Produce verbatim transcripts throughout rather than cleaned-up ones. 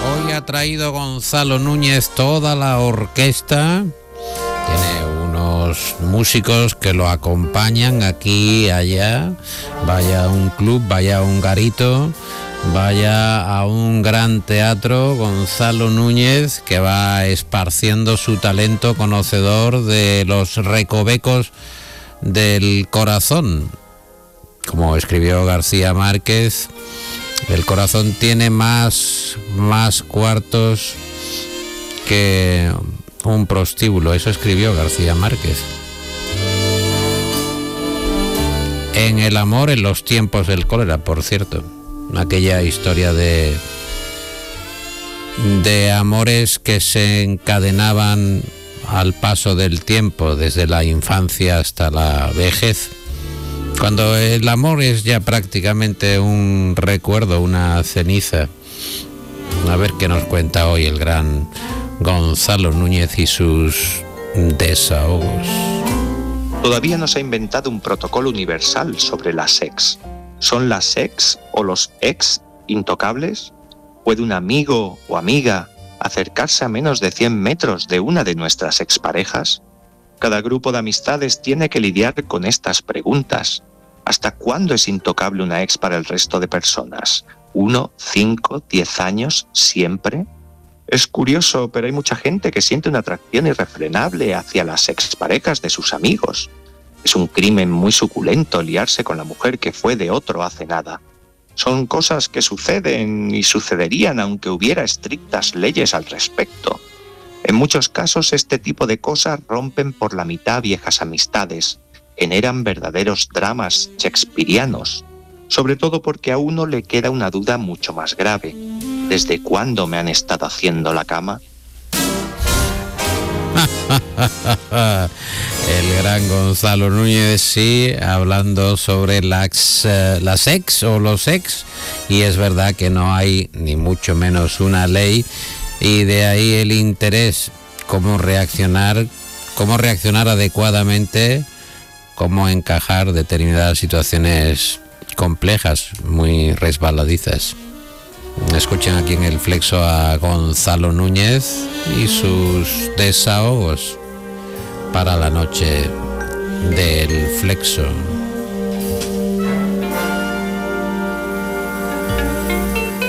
Hoy ha traído Gonzalo Núñez toda la orquesta. Tiene unos músicos que lo acompañan aquí y allá. Vaya a un club, vaya a un garito, vaya a un gran teatro. Gonzalo Núñez, que va esparciendo su talento conocedor de los recovecos del corazón. Como escribió García Márquez, el corazón tiene más, más cuartos que un prostíbulo. Eso escribió García Márquez. En el amor en los tiempos del cólera, por cierto. Aquella historia de, de amores que se encadenaban al paso del tiempo, desde la infancia hasta la vejez. Cuando el amor es ya prácticamente un recuerdo, una ceniza. A ver qué nos cuenta hoy el gran Gonzalo Núñez y sus desahogos. Todavía no se ha inventado un protocolo universal sobre las ex. ¿Son las ex o los ex intocables? ¿Puede un amigo o amiga acercarse a menos de cien metros de una de nuestras exparejas? Cada grupo de amistades tiene que lidiar con estas preguntas. ¿Hasta cuándo es intocable una ex para el resto de personas? ¿Uno, cinco, diez años, siempre? Es curioso, pero hay mucha gente que siente una atracción irrefrenable hacia las exparejas de sus amigos. Es un crimen muy suculento liarse con la mujer que fue de otro hace nada. Son cosas que suceden y sucederían aunque hubiera estrictas leyes al respecto. En muchos casos este tipo de cosas rompen por la mitad viejas amistades, generan verdaderos dramas shakespearianos, sobre todo porque a uno le queda una duda mucho más grave. ¿Desde cuándo me han estado haciendo la cama? El gran Gonzalo Núñez, sí, hablando sobre las, uh, las ex o los ex, y es verdad que no hay ni mucho menos una ley, y de ahí el interés, cómo reaccionar, cómo reaccionar adecuadamente, cómo encajar determinadas situaciones complejas, muy resbaladizas. Escuchen aquí en el Flexo a Gonzalo Núñez y sus desahogos para la noche del Flexo.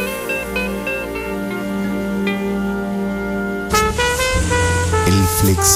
El Flexo.